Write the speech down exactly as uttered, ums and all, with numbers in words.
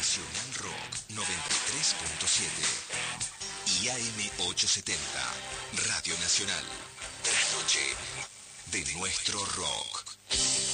Nacional Rock noventa y tres punto siete y A M ochocientos setenta, Radio Nacional. Trasnoche de nuestro rock.